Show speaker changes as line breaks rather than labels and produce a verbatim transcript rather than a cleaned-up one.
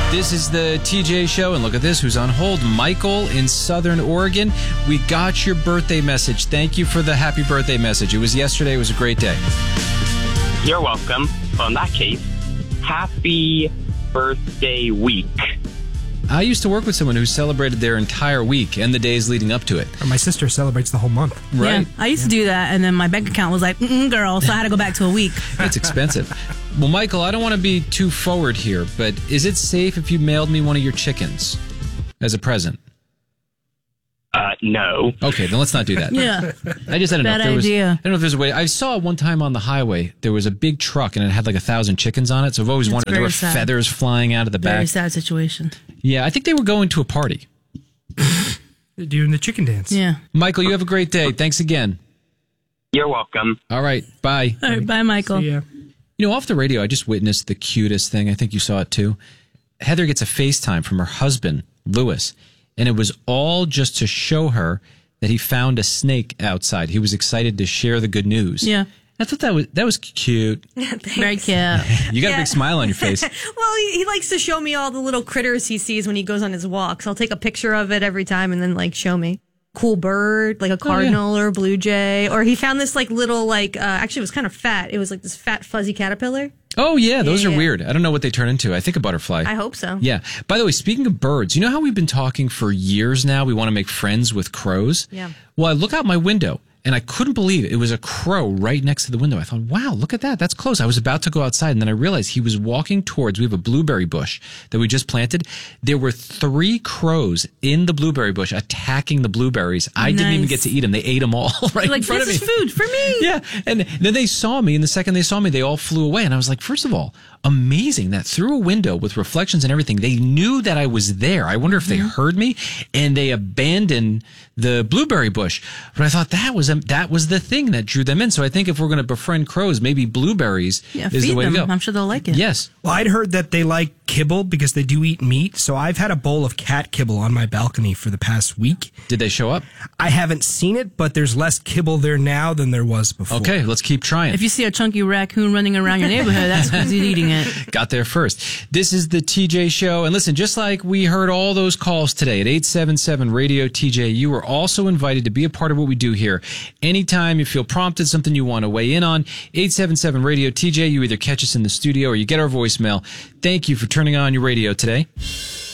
This is the T J Show, and look at this, who's on hold. Michael in Southern Oregon. We got your birthday message. Thank you for the happy birthday message. It was yesterday. It was a great day.
You're welcome. Well, in that case, happy birthday week.
I used to work with someone who celebrated their entire week and the days leading up to it.
My sister celebrates the whole month.
Right?
Yeah, I used to do that, and then my bank account was like, mm-mm, girl, so I had to go back to a week.
It's expensive. Well, Michael, I don't want to be too forward here, but is it safe if you mailed me one of your chickens as a present?
Uh, no.
Okay, then let's not do that.
Yeah.
I just I don't know
Bad
if there was
idea.
I don't know if there's a way. I saw one time on the highway there was a big truck and it had like a thousand chickens on it. So I've always
That's
wondered there
very
were
sad.
feathers flying out of the
Very
back.
sad situation.
Yeah, I think they were going to a party.
They're doing the chicken dance.
Yeah.
Michael, you have a great day. Thanks again.
You're welcome.
All right, bye.
All right, bye, Michael.
Yeah.
You know, off the radio, I just witnessed the cutest thing. I think you saw it too. Heather gets a FaceTime from her husband, Lewis, and it was all just to show her that he found a snake outside. He was excited to share the good news.
Yeah.
I thought that was that was cute.
Very cute.
You got a
Yeah.
big smile on your face.
Well, he, he likes to show me all the little critters he sees when he goes on his walks. I'll take a picture of it every time and then like show me. Cool bird, like a cardinal or a blue jay. Or he found this like little like, uh, actually it was kind of fat. It was like this fat fuzzy caterpillar.
Oh, yeah, those
Yeah,
are
yeah.
weird. I don't know what they turn into. I think a butterfly.
I hope so.
Yeah. By the way, speaking of birds, you know how we've been talking for years now? We want to make friends with crows.
Yeah.
Well, I look out my window and I couldn't believe it. It was a crow right next to the window. I thought, wow, look at that. That's close. I was about to go outside and then I realized he was walking towards, we have a blueberry bush that we just planted. There were three crows in the blueberry bush attacking the blueberries. I didn't even
Nice.
get to eat them. They ate them all right
You're like,
in front
this
of me.
is food for me.
Yeah. And then they saw me, and the second they saw me, they all flew away. And I was like, first of all, amazing that through a window with reflections and everything, they knew that I was there. I wonder if they
Mm-hmm.
heard me and they abandoned the blueberry bush. But I thought that was, um, that was the thing that drew them in. So I think if we're going to befriend crows, maybe blueberries
Yeah,
is the
feed
way
them.
to go.
I'm sure they'll like it.
Yes.
Well, I'd heard that they like kibble because they do eat meat. So I've had a bowl of cat kibble on my balcony for the past week.
Did they show up?
I haven't seen it, but there's less kibble there now than there was before.
Okay, let's keep trying.
If you see a chunky raccoon running around your neighborhood, that's because he's eating it.
Got there first. This is the T J Show. And listen, just like we heard all those calls today at eight seven seven radio T J, you are also invited to be a part of what we do here. Anytime you feel prompted, something you want to weigh in on, eight seven seven radio T J, you either catch us in the studio or you get our voicemail. Thank you for turning on your radio today.